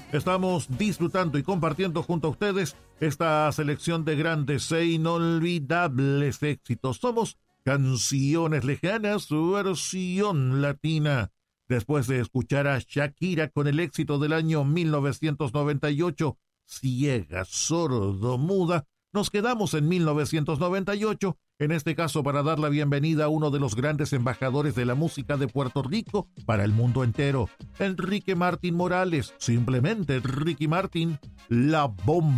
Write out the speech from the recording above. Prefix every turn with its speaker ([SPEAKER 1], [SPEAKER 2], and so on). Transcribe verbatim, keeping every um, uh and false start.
[SPEAKER 1] Estamos disfrutando y compartiendo junto a ustedes esta selección de grandes e inolvidables éxitos. Somos Canciones Lejanas, su versión latina. Después de escuchar a Shakira con el éxito del año mil novecientos noventa y ocho, Ciega, Sordo, Muda, nos quedamos en mil novecientos noventa y ocho, en este caso para dar la bienvenida a uno de los grandes embajadores de la música de Puerto Rico para el mundo entero, Enrique Martín Morales, simplemente Ricky Martin, La Bomba.